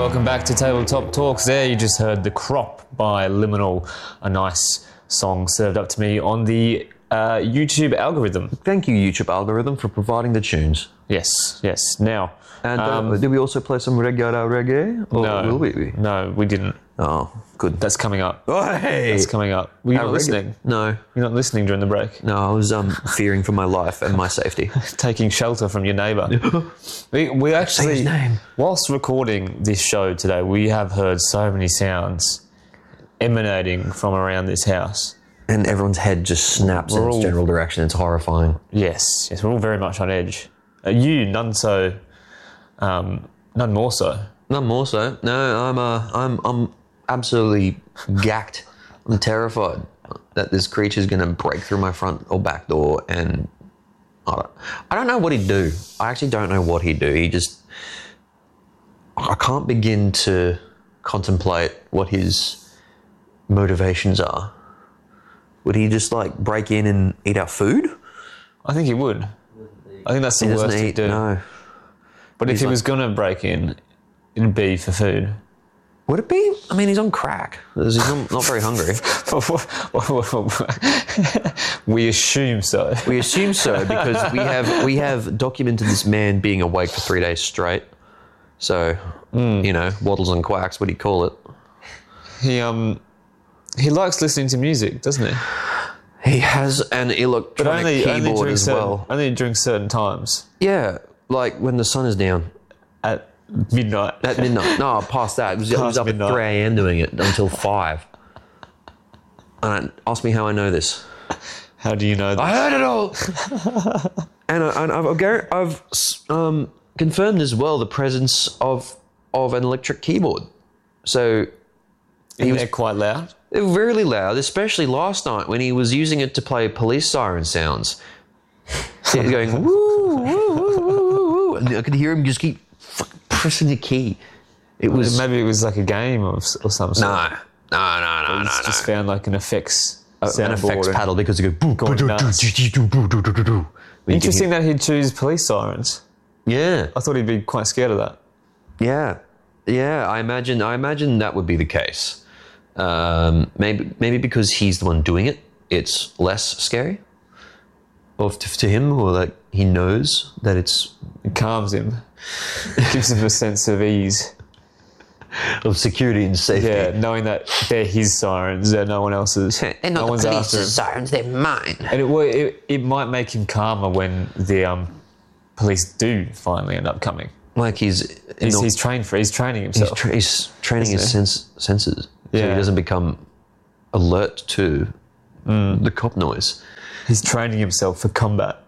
welcome back to Tabletop Talks. There you just heard The Crop by Liminal, a nice song served up to me on the YouTube algorithm. Thank you, YouTube algorithm, for providing the tunes. Yes. Now... And did we also play some reggae? Or no, will we? No, we didn't. Oh, good. That's coming up. Oh, hey! That's coming up. Were you not listening? No. You're not listening during the break? No, I was fearing for my life and my safety. Taking shelter from your neighbour. we actually, Say his name. Whilst recording this show today, we have heard so many sounds emanating from around this house. And everyone's head just snaps in its general direction. It's horrifying. Yes, we're all very much on edge. You, none so, none more so. None more so. No, I'm absolutely gacked. I'm terrified that this creature's going to break through my front or back door, and I don't know what he'd do. I actually don't know what he'd do. I can't begin to contemplate what his motivations are. Would he just like break in and eat our food? I think he would. I think that's the worst he'd do. No. But if he was going to break in, it'd be for food. Would it be? I mean, he's on crack. He's not very hungry. We assume so. We assume so because we have documented this man being awake for 3 days straight. So, waddles and quacks, what do you call it? He likes listening to music, doesn't he? He has an electronic keyboard as well. Only during certain times. Yeah, like when the sun is down. At midnight. At midnight. No, past that. It was up midnight. at 3 a.m. doing it until 5. And ask me how I know this. How do you know that? I heard it all! and I've confirmed as well the presence of an electric keyboard. So... They're quite loud? They were really loud, especially last night when he was using it to play police siren sounds. He was going, woo, woo, woo, woo, woo, and I could hear him just keep pressing the key. Maybe it was like a game or some sort. No. He's just found like an effects paddle because it goes... Interesting that he'd choose police sirens. Yeah. I thought he'd be quite scared of that. Yeah, I imagine that would be the case. Maybe because he's the one doing it, it's less scary. Or to him, or like he knows that it calms him. It gives him a sense of ease. Of security and safety. Yeah, knowing that they're his sirens, they're no one else's. They're not the police's sirens, they're mine. And it might make him calmer when the police do finally end up coming. Like he's training himself. He's training his senses. Yeah. So he doesn't become alert to the cop noise. He's training himself for combat.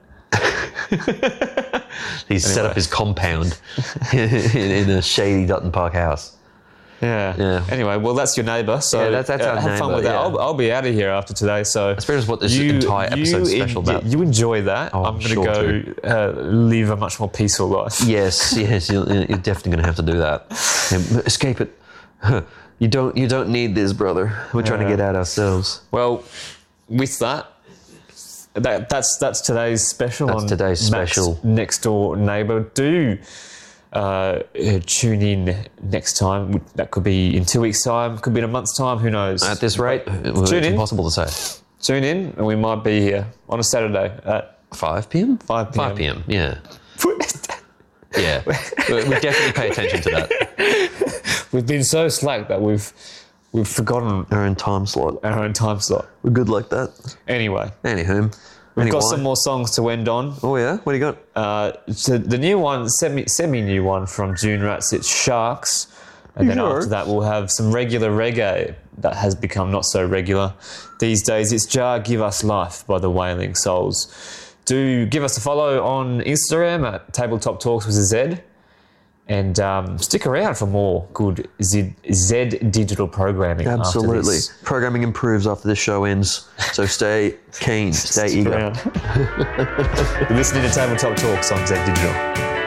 He's set up his compound in a shady Dutton Park house. Yeah. Anyway, well, that's your neighbour. So that's our have neighbour, fun with that. yeah. I'll be out of here after today. So that's pretty much what this entire episode's special about. You enjoy that. Oh, I'm going to go live a much more peaceful life. Yes. You're definitely going to have to do that. Escape it. You don't need this, brother. We're trying to get out ourselves. Well, with that's today's special. That's today's special. Next Door Neighbour. Do tune in next time. That could be in 2 weeks' time. Could be in a month's time. Who knows? At this rate, it's impossible to say. Tune in, and we might be here on a Saturday at 5 p.m. 5 p.m. 5 p.m. Yeah. Yeah. We definitely pay attention to that. We've been so slack that we've forgotten our own time slot. We're good like that. Anyway. Anywho. We've got some more songs to end on. Oh, yeah? What do you got? So the new one, semi-new one from Dune Rats, it's Sharks. And then after that, we'll have some regular reggae that has become not so regular these days. It's Jar Give Us Life by the Wailing Souls. Do give us a follow on Instagram at Tabletop Talks with a Z. And stick around for more good Z digital programming. Absolutely. After this. Programming improves after this show ends. So stay keen, stay eager. You're listening to Tabletop Talks on Z Digital.